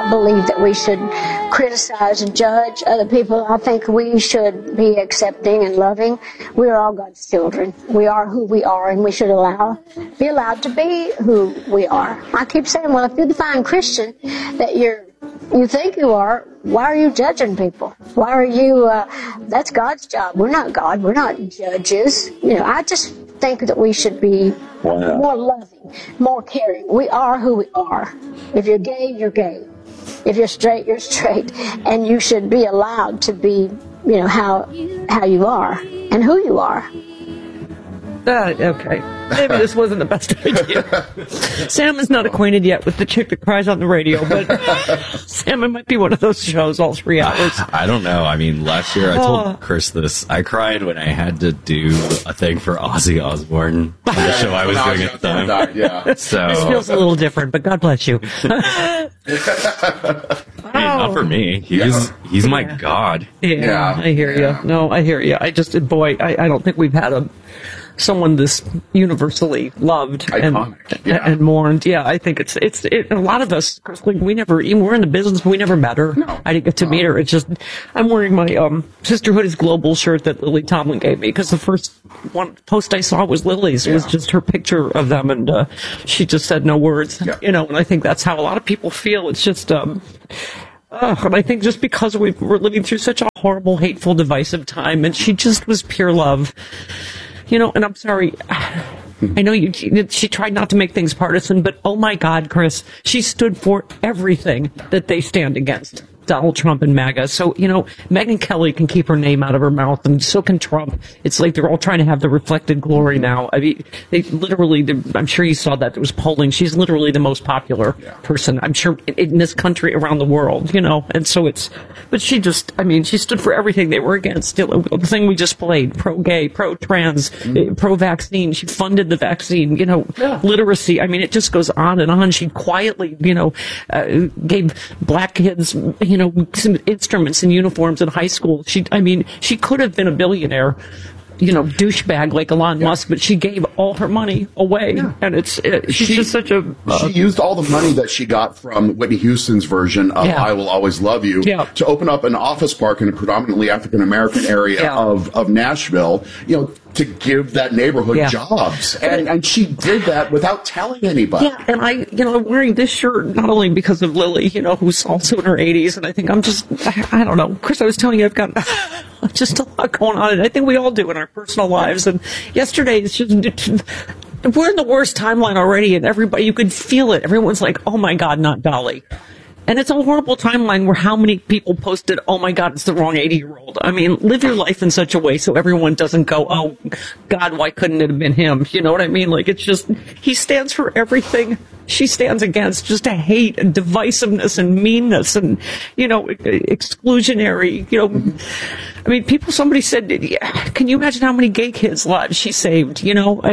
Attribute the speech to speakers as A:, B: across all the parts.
A: believe that we should criticize and judge other people. I think we should be accepting and loving. We are all God's children. We are who we are, and we should be allowed to be who we are. I keep saying, well, if you define Christian that you think you are, why are you judging people? Why are you, that's God's job. We're not God. We're not judges. I just think that we should be more loving, more caring. We are who we are. If you're gay, you're gay. If you're straight, you're straight. And you should be allowed to be, how you are and who you are.
B: Okay. Maybe this wasn't the best idea. Sam is not acquainted yet with the chick that cries on the radio, but Sam, it might be one of those shows all 3 hours.
C: I don't know. I mean, last year I told Chris this. I cried when I had to do a thing for Ozzy Osbourne on the show I was doing at the time.
D: Died, yeah.
C: So
B: this feels a little different, but God bless you.
C: Not for me. He's my God.
B: Yeah, I hear you. No, I hear you. I don't think we've had someone this universally loved and mourned. Yeah, I think it's a lot of us, we're in the business, we never met her.
D: No.
B: I didn't get to meet her. It's just, I'm wearing my Sisterhood is Global shirt that Lily Tomlin gave me, because the first one post I saw was Lily's. It was just her picture of them, and she just said no words. Yeah. And I think that's how a lot of people feel. It's just, and I think just because we're living through such a horrible, hateful, divisive time, and she just was pure love. And I'm sorry, I know she tried not to make things partisan, but oh my God, Chris, she stood for everything that they stand against. Donald Trump and MAGA. So, Megyn Kelly can keep her name out of her mouth, and so can Trump. It's like they're all trying to have the reflected glory now. I mean, I'm sure you saw that. There was polling. She's literally the most popular person, I'm sure, in this country, around the world, and so but she stood for everything they were against. The thing we just played, pro-gay, pro-trans, pro-vaccine. She funded the vaccine, literacy. I mean, it just goes on and on. She quietly, gave black kids, some instruments and uniforms in high school. She could have been a billionaire, douchebag like Elon Musk, but she gave all her money away. Yeah. And she's just such a...
D: she used all the money that she got from Whitney Houston's version of I Will Always Love You to open up an office park in a predominantly African-American area of Nashville, to give that neighborhood jobs. And she did that without telling anybody.
B: Yeah, and I'm wearing this shirt not only because of Lily, who's also in her 80s, and I think I don't know. Chris, I was telling you, I've got just a lot going on, and I think we all do in our personal lives. And yesterday, it's just... we're in the worst timeline already, and everybody, you could feel it. Everyone's like, oh my God, not Dolly. And it's a horrible timeline where how many people posted, oh my God, it's the wrong 80-year-old. I mean, live your life in such a way so everyone doesn't go, oh God, why couldn't it have been him? You know what I mean? Like, it's just, he stands for everything she stands against, just a hate and divisiveness and meanness and, exclusionary, I mean, somebody said, can you imagine how many gay kids' lives she saved?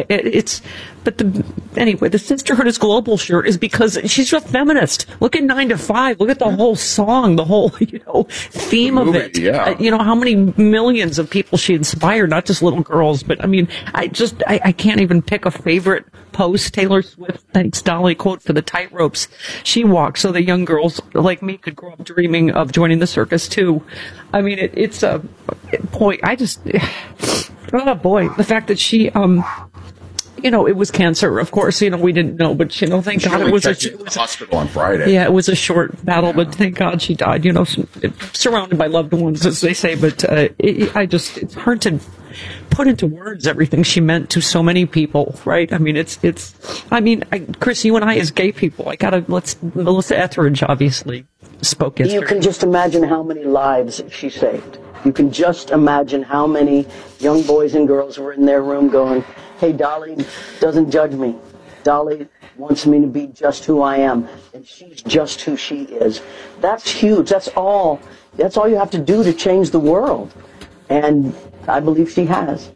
B: Anyway, the Sisterhood is Global shirt is because she's a feminist. Look at 9 to 5. Look at the whole song, the whole, theme of it. Yeah. How many millions of people she inspired, not just little girls, but I mean, I can't even pick a favorite post. Taylor Swift, thanks Dolly, quote, for the tightropes she walked so the young girls like me could grow up dreaming of joining the circus too. I mean, it's a point. Oh boy, the fact that she, it was cancer, of course, we didn't know, but, thank God it was
D: the hospital on Friday.
B: Yeah, it was a short battle, but thank God she died, surrounded by loved ones, as they say, but, it's hard to put into words everything she meant to so many people, right? I mean, Chris, you and I as gay people, Melissa Etheridge obviously spoke yesterday.
E: You can just imagine how many lives she saved. You can just imagine how many young boys and girls were in their room going, hey, Dolly doesn't judge me. Dolly wants me to be just who I am, and she's just who she is. That's huge. That's all you have to do to change the world. And I believe she has.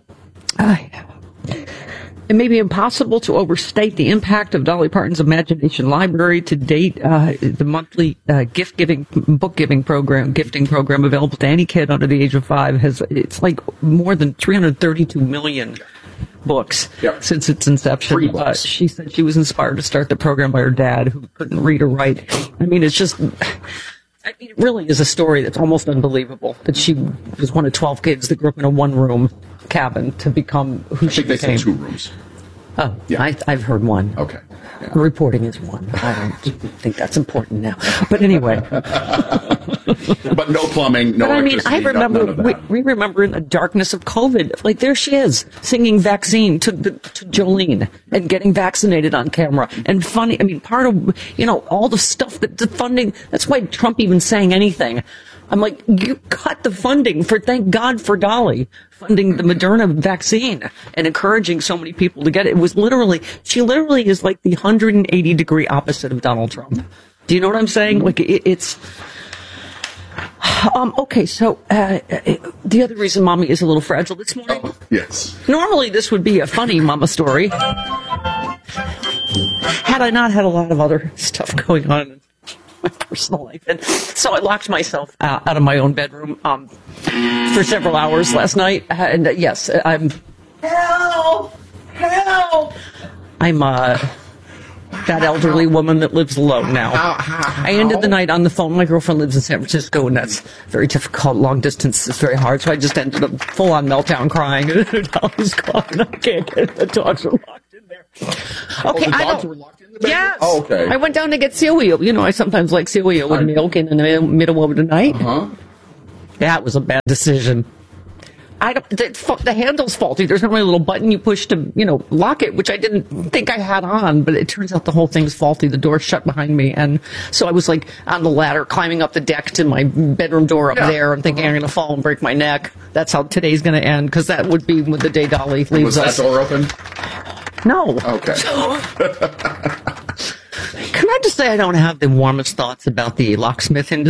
B: It may be impossible to overstate the impact of Dolly Parton's Imagination Library to date. The monthly book-giving program available to any kid under the age of 5 it's like more than 332 million books since its inception. She said she was inspired to start the program by her dad, who couldn't read or write. I mean, it's just... it really is a story that's almost unbelievable, that she was one of 12 kids that grew up in a one-room cabin to become who she became.
D: I think they said 2 rooms.
B: Oh, yeah. I've heard one.
D: Okay. Yeah.
B: Reporting is one. I don't think that's important now. But anyway.
D: But no plumbing, no electricity.
B: I remember, we remember in the darkness of COVID, like there she is, singing Vaccine to Jolene and getting vaccinated on camera. And funny, I mean, part of, all the stuff that the funding, that's why Trump even saying anything. I'm like, you cut the funding thank God for Dolly funding the Moderna vaccine and encouraging so many people to get it. She literally is like the 180-degree opposite of Donald Trump. Do you know what I'm saying? Like, it's... Okay, so the other reason Mommy is a little fragile this morning...
D: Oh, yes.
B: Normally this would be a funny Mama story. Had I not had a lot of other stuff going on in my personal life. And so I locked myself out of my own bedroom for several hours last night. And yes, I'm... Help! I'm that elderly woman that lives alone now. I ended the night on the phone. My girlfriend lives in San Francisco, and that's very difficult. Long distance is very hard, so I just ended up full-on meltdown crying. Dolly's gone, and I can't get it. The dogs are locked in there. Okay,
D: the dogs were locked in the bedroom?
B: Yes.
D: Oh, okay.
B: I went down to get cereal. I sometimes like cereal with milk in the middle of the night.
D: Uh-huh.
B: That was a bad decision. The handle's faulty. There's not really a little button you push to, lock it, which I didn't think I had on, but it turns out the whole thing's faulty. The door's shut behind me. And so I was like on the ladder, climbing up the deck to my bedroom door up there. I'm thinking I'm going to fall and break my neck. That's how today's going to end, because that would be the day Dolly leaves us.
D: Was that door open?
B: No.
D: Okay.
B: Can I just say I don't have the warmest thoughts about the locksmith industry?